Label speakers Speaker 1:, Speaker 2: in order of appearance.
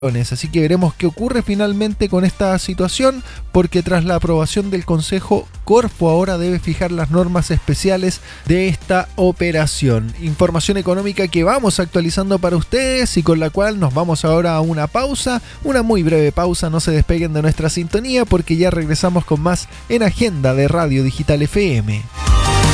Speaker 1: Así que veremos qué ocurre finalmente con esta situación, porque tras la aprobación del Consejo, Corfo ahora debe fijar las normas especiales de esta operación. Información económica que vamos actualizando para ustedes y con la cual nos vamos ahora a una pausa, una muy breve pausa. No se despeguen de nuestra sintonía porque ya regresamos con más en Agenda de Radio Digital FM.